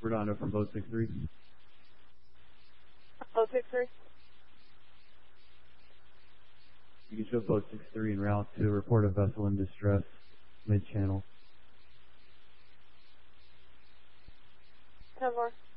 Redondo from boat 63. Boat 63. You can show boat 63 en route to report a vessel in distress, mid-channel. 10-4.